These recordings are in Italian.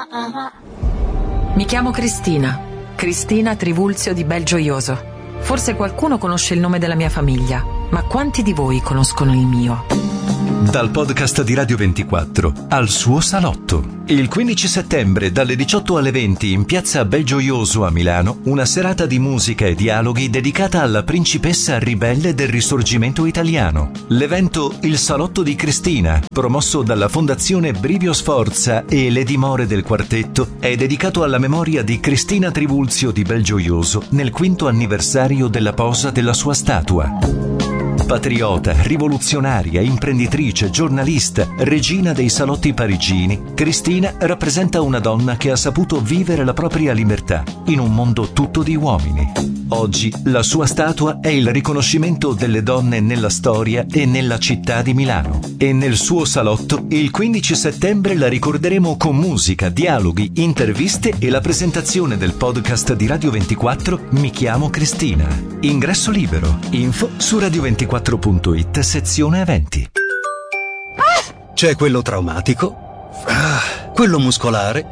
Mi chiamo Cristina Trivulzio di Belgioioso. Forse qualcuno conosce il nome della mia famiglia, ma quanti di voi conoscono il mio? Dal podcast di Radio 24 al suo salotto. Il 15 settembre dalle 18 alle 20 in piazza Belgioioso a Milano, una serata di musica e dialoghi dedicata alla principessa ribelle del risorgimento italiano. L'evento Il Salotto di Cristina, promosso dalla Fondazione Brivio Sforza e le dimore del quartetto, è dedicato alla memoria di Cristina Trivulzio di Belgioioso nel 5° anniversario della posa della sua statua. Patriota, rivoluzionaria, imprenditrice, giornalista, regina dei salotti parigini, Cristina rappresenta una donna che ha saputo vivere la propria libertà in un mondo tutto di uomini. Oggi la sua statua è il riconoscimento delle donne nella storia e nella città di Milano. E nel suo salotto, il 15 settembre la ricorderemo con musica, dialoghi, interviste e la presentazione del podcast di Radio 24 Mi chiamo Cristina. Ingresso libero. Info su radio24.it sezione eventi. C'è quello traumatico, quello muscolare,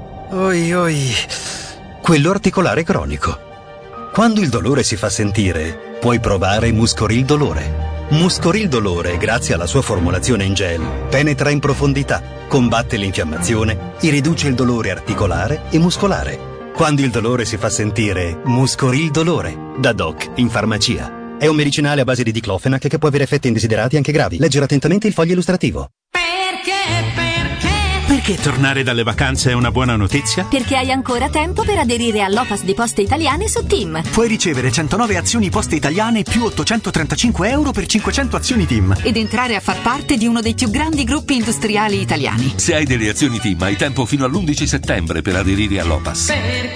quello articolare cronico. Quando il dolore si fa sentire, puoi provare Muscoril Dolore. Muscoril Dolore, grazie alla sua formulazione in gel, penetra in profondità, combatte l'infiammazione e riduce il dolore articolare e muscolare. Quando il dolore si fa sentire, Muscoril Dolore, da Doc in farmacia. È un medicinale a base di diclofenac che può avere effetti indesiderati anche gravi. Leggere attentamente il foglio illustrativo. Perché tornare dalle vacanze è una buona notizia? Perché hai ancora tempo per aderire all'OPAS di Poste Italiane su TIM. Puoi ricevere 109 azioni Poste Italiane più 835 euro per 500 azioni TIM. Ed entrare a far parte di uno dei più grandi gruppi industriali italiani. Se hai delle azioni TIM hai tempo fino all'11 settembre per aderire all'OPAS.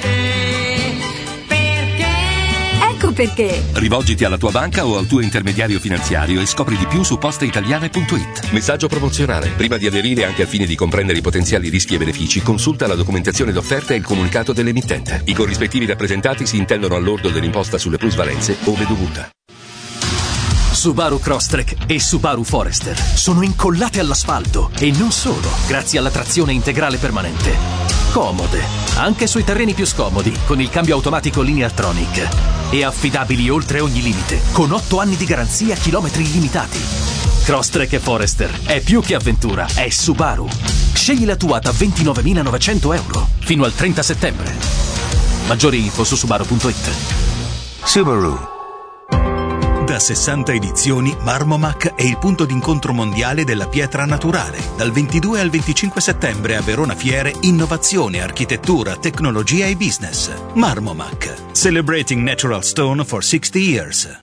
Perché? Rivolgiti alla tua banca o al tuo intermediario finanziario e scopri di più su posteitaliane.it. Messaggio promozionale. Prima di aderire, anche al fine di comprendere i potenziali rischi e benefici, consulta la documentazione d'offerta e il comunicato dell'emittente. I corrispettivi rappresentati si intendono al lordo dell'imposta sulle plusvalenze ove dovuta. Subaru Crosstrek e Subaru Forester sono incollate all'asfalto e non solo, grazie alla trazione integrale permanente. Comode, anche sui terreni più scomodi, con il cambio automatico Lineartronic. E affidabili oltre ogni limite, con 8 anni di garanzia a chilometri illimitati. Crosstrek e Forester è più che avventura, è Subaru. Scegli la tua da 29.900 euro fino al 30 settembre. Maggiori info su subaru.it. Subaru. Da 60 edizioni, Marmomac è il punto d'incontro mondiale della pietra naturale. Dal 22 al 25 settembre a Verona Fiere, innovazione, architettura, tecnologia e business. Marmomac, celebrating natural stone for 60 years.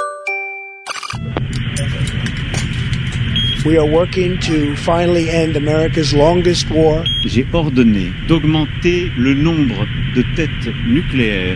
We are working to finally end America's longest war. J'ai ordonné d'augmenter le nombre de têtes nucléaires.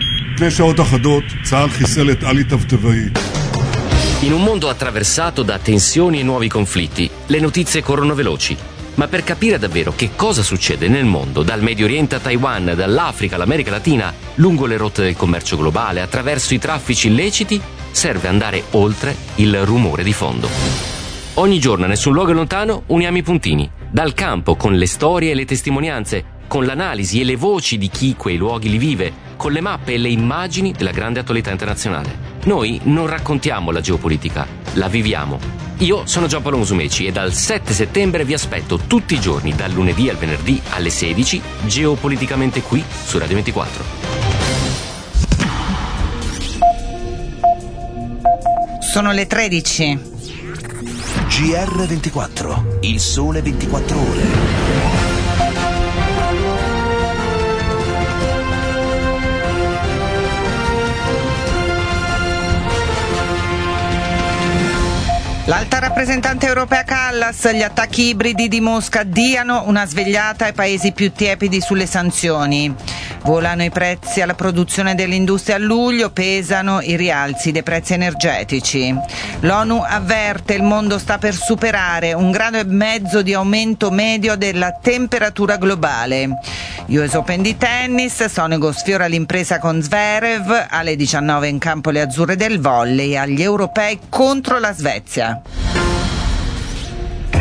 In un mondo attraversato da tensioni e nuovi conflitti, le notizie corrono veloci. Ma per capire davvero che cosa succede nel mondo, dal Medio Oriente a Taiwan, dall'Africa all'America Latina, lungo le rotte del commercio globale, attraverso i traffici illeciti, serve andare oltre il rumore di fondo. Ogni giorno, a nessun luogo lontano, uniamo i puntini. Dal campo, con le storie e le testimonianze, con l'analisi e le voci di chi quei luoghi li vive, con le mappe e le immagini della grande attualità internazionale. Noi non raccontiamo la geopolitica, la viviamo. Io sono Giampaolo Musumeci e dal 7 settembre vi aspetto tutti i giorni, dal lunedì al venerdì alle 16, geopoliticamente qui su Radio 24. Sono le 13. GR24, il sole 24 ore. L'alta rappresentante europea Callas, gli attacchi ibridi di Mosca diano una svegliata ai paesi più tiepidi sulle sanzioni. Volano i prezzi alla produzione dell'industria a luglio, pesano i rialzi dei prezzi energetici. L'ONU avverte il mondo sta per superare 1,5 gradi di aumento medio della temperatura globale. US Open di tennis, Sonego sfiora l'impresa con Zverev, alle 19 in campo le azzurre del volley, agli europei contro la Svezia.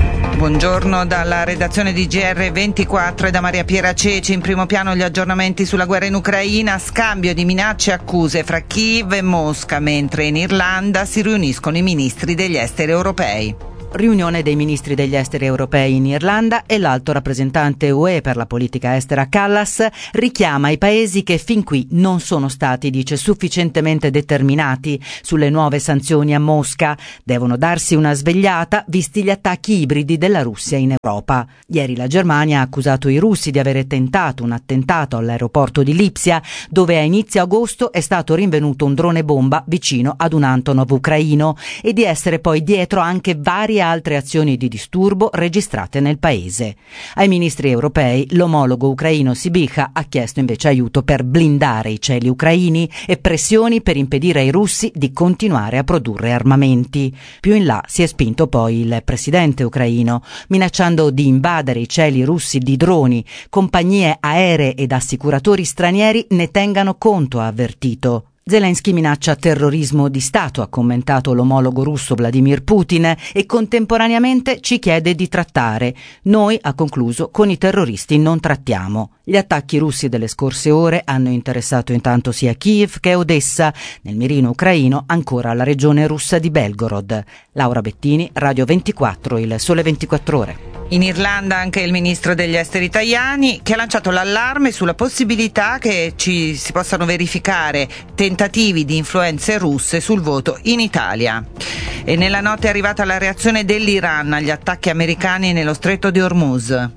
Buongiorno dalla redazione di GR24 e da Maria Piera Ceci. In primo piano gli aggiornamenti sulla guerra in Ucraina, scambio di minacce e accuse fra Kiev e Mosca, mentre in Irlanda si riuniscono i ministri degli esteri europei. Riunione dei ministri degli esteri europei in Irlanda e l'alto rappresentante UE per la politica estera Callas richiama i paesi che fin qui non sono stati, dice, sufficientemente determinati sulle nuove sanzioni a Mosca. Devono darsi una svegliata visti gli attacchi ibridi della Russia in Europa. Ieri la Germania ha accusato i russi di avere tentato un attentato all'aeroporto di Lipsia, dove a inizio agosto è stato rinvenuto un drone bomba vicino ad un Antonov ucraino e di essere poi dietro anche varie altre azioni di disturbo registrate nel paese. Ai ministri europei l'omologo ucraino Sybiha ha chiesto invece aiuto per blindare i cieli ucraini e pressioni per impedire ai russi di continuare a produrre armamenti. Più in là si è spinto poi il presidente ucraino, minacciando di invadere i cieli russi di droni. Compagnie aeree ed assicuratori stranieri ne tengano conto, ha avvertito. Zelensky minaccia terrorismo di Stato, ha commentato l'omologo russo Vladimir Putin, e contemporaneamente ci chiede di trattare. Noi, ha concluso, con i terroristi non trattiamo. Gli attacchi russi delle scorse ore hanno interessato intanto sia Kiev che Odessa, nel mirino ucraino ancora la regione russa di Belgorod. Laura Bettini, Radio 24, Il Sole 24 Ore. In Irlanda anche il ministro degli esteri Tajani, che ha lanciato l'allarme sulla possibilità che si possano verificare tentativi di influenze russe sul voto in Italia. E nella notte è arrivata la reazione dell'Iran agli attacchi americani nello stretto di Hormuz.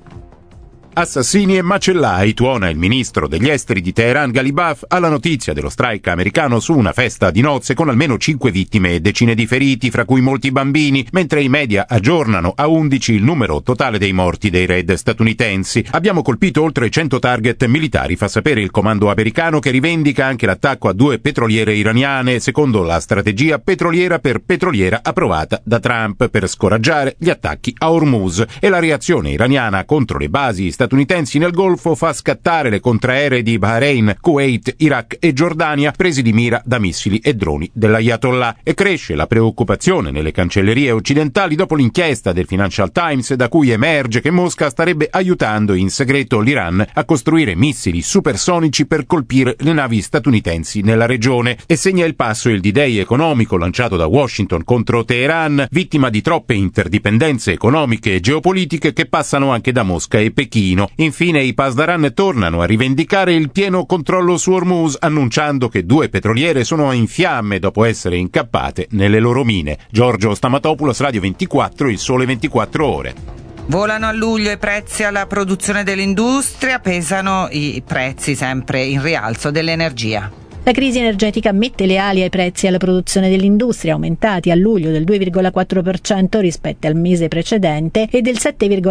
Assassini e macellai, tuona il ministro degli esteri di Teheran Ghalibaf alla notizia dello strike americano su una festa di nozze con almeno 5 vittime e decine di feriti, fra cui molti bambini, mentre i media aggiornano a 11 il numero totale dei morti dei raid statunitensi. Abbiamo colpito oltre 100 target militari, fa sapere il comando americano, che rivendica anche l'attacco a 2 petroliere iraniane, secondo la strategia petroliera per petroliera approvata da Trump per scoraggiare gli attacchi a Hormuz, e la reazione iraniana contro le basi statunitensi nel Golfo fa scattare le contraeree di Bahrain, Kuwait, Iraq e Giordania, presi di mira da missili e droni dell'Ayatollah, e cresce la preoccupazione nelle cancellerie occidentali dopo l'inchiesta del Financial Times da cui emerge che Mosca starebbe aiutando in segreto l'Iran a costruire missili supersonici per colpire le navi statunitensi nella regione, e segna il passo il D-Day economico lanciato da Washington contro Teheran, vittima di troppe interdipendenze economiche e geopolitiche che passano anche da Mosca e Pechino. Infine i Pasdaran tornano a rivendicare il pieno controllo su Hormuz, annunciando che 2 petroliere sono in fiamme dopo essere incappate nelle loro mine. Giorgio Stamatopoulos, Radio 24, Il Sole 24 Ore. Volano a luglio i prezzi alla produzione dell'industria, pesano i prezzi sempre in rialzo dell'energia. La crisi energetica mette le ali ai prezzi alla produzione dell'industria, aumentati a luglio del 2,4% rispetto al mese precedente e del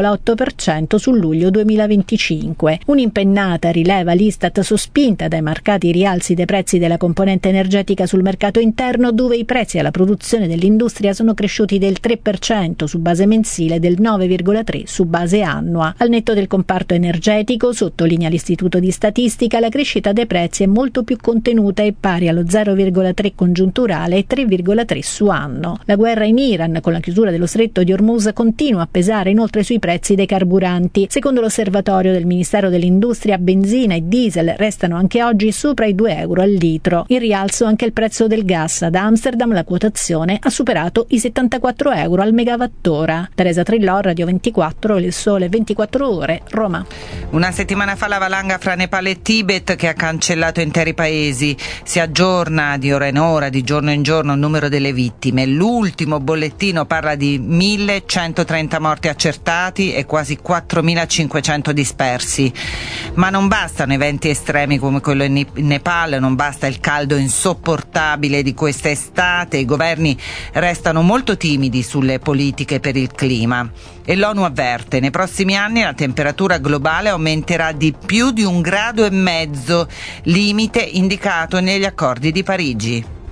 7,8% su luglio 2025. Un'impennata, rileva l'Istat, sospinta dai marcati rialzi dei prezzi della componente energetica sul mercato interno, dove i prezzi alla produzione dell'industria sono cresciuti del 3% su base mensile e del 9,3% su base annua. Al netto del comparto energetico, sottolinea l'Istituto di Statistica, la crescita dei prezzi è molto più contenuta è pari allo 0,3 congiunturale e 3,3 su anno. La guerra in Iran, con la chiusura dello stretto di Hormuz, continua a pesare inoltre sui prezzi dei carburanti. Secondo l'osservatorio del Ministero dell'Industria, benzina e diesel restano anche oggi sopra i €2 al litro. In rialzo anche il prezzo del gas. Ad Amsterdam la quotazione ha superato i €74 al megawattora. Teresa Trillò, Radio 24, Il Sole 24 Ore, Roma. Una settimana fa la valanga fra Nepal e Tibet, che ha cancellato interi paesi. Si aggiorna di ora in ora, di giorno in giorno, il numero delle vittime. L'ultimo bollettino parla di 1.130 morti accertati e quasi 4.500 dispersi. Ma non bastano eventi estremi come quello in Nepal, non basta il caldo insopportabile di questa estate. I governi restano molto timidi sulle politiche per il clima. E l'ONU avverte: nei prossimi anni la temperatura globale aumenterà di più di 1,5 gradi, limite indicato negli accordi di Parigi.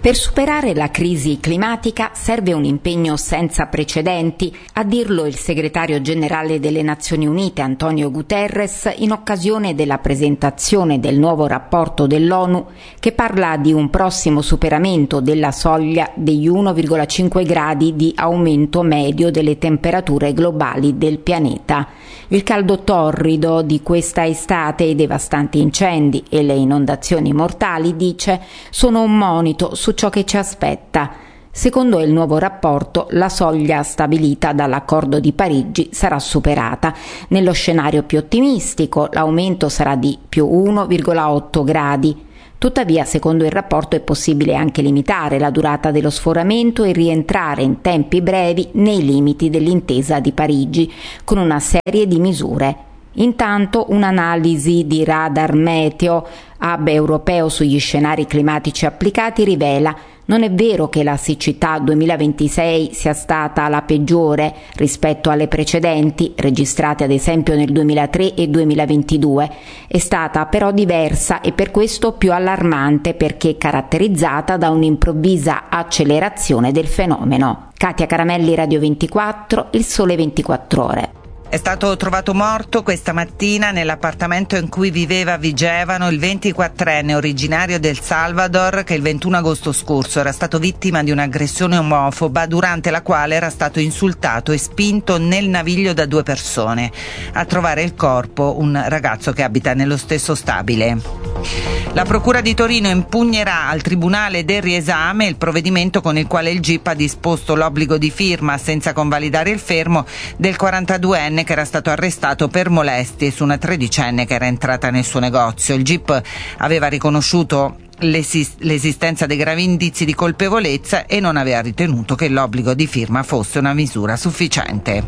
Per superare la crisi climatica serve un impegno senza precedenti, a dirlo il segretario generale delle Nazioni Unite Antonio Guterres in occasione della presentazione del nuovo rapporto dell'ONU che parla di un prossimo superamento della soglia degli 1,5 gradi di aumento medio delle temperature globali del pianeta. Il caldo torrido di questa estate, i devastanti incendi e le inondazioni mortali, dice, sono un monito su ciò che ci aspetta. Secondo il nuovo rapporto, la soglia stabilita dall'Accordo di Parigi sarà superata. Nello scenario più ottimistico, l'aumento sarà di più 1,8 gradi. Tuttavia, secondo il rapporto, è possibile anche limitare la durata dello sforamento e rientrare in tempi brevi nei limiti dell'intesa di Parigi, con una serie di misure. Intanto un'analisi di radar meteo, hub europeo sugli scenari climatici applicati, rivela: non è vero che la siccità 2026 sia stata la peggiore rispetto alle precedenti, registrate ad esempio nel 2003 e 2022. È stata però diversa e per questo più allarmante, perché caratterizzata da un'improvvisa accelerazione del fenomeno. Katia Caramelli, Radio 24, Il Sole 24 Ore. È stato trovato morto questa mattina nell'appartamento in cui viveva a Vigevano il 24enne originario del Salvador, che il 21 agosto scorso era stato vittima di un'aggressione omofoba durante la quale era stato insultato e spinto nel naviglio da 2 persone. A trovare il corpo un ragazzo che abita nello stesso stabile. La Procura di Torino impugnerà al Tribunale del Riesame il provvedimento con il quale il GIP ha disposto l'obbligo di firma senza convalidare il fermo del 42enne che era stato arrestato per molestie su una 13enne che era entrata nel suo negozio. Il GIP aveva riconosciuto l'esistenza dei gravi indizi di colpevolezza e non aveva ritenuto che l'obbligo di firma fosse una misura sufficiente.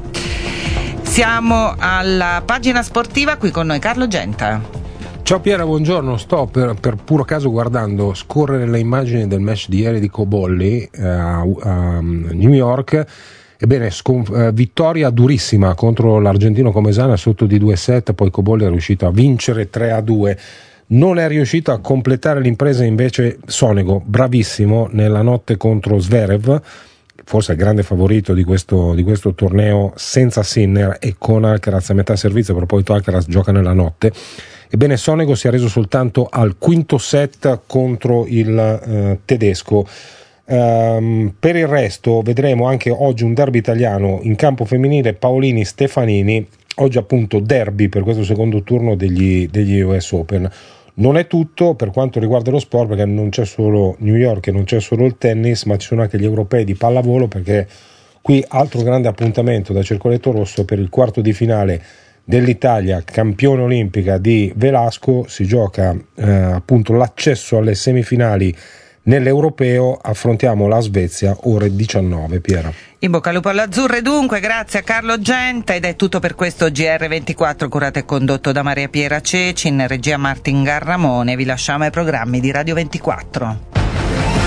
Siamo alla pagina sportiva, qui con noi Carlo Genta. Ciao Piera, buongiorno. Sto per puro caso guardando scorrere le immagini del match di ieri di Cobolli a New York. Ebbene, vittoria durissima contro l'argentino Comesaña sotto di 2-7, poi Cobolli è riuscito a vincere 3-2. Non è riuscito a completare l'impresa invece Sonego, bravissimo nella notte contro Zverev, forse il grande favorito di questo torneo senza Sinner e con Alcaraz a metà servizio, a proposito Alcaraz gioca nella notte. Ebbene, Sonego si è reso soltanto al quinto set contro il tedesco. Per il resto vedremo anche oggi un derby italiano in campo femminile, Paolini-Stefanini, oggi appunto derby per questo secondo turno degli US Open. Non è tutto per quanto riguarda lo sport, perché non c'è solo New York e non c'è solo il tennis, ma ci sono anche gli europei di pallavolo, perché qui altro grande appuntamento da Circoletto Rosso per il quarto di finale dell'Italia, campione olimpica di Velasco. Si gioca appunto l'accesso alle semifinali nell'europeo. Affrontiamo la Svezia ore 19. Piera. In bocca al lupo all'azzurre dunque, grazie a Carlo Genta, ed è tutto per questo GR24 curato e condotto da Maria Piera Ceci, in regia Martin Garramone. Vi lasciamo ai programmi di Radio 24.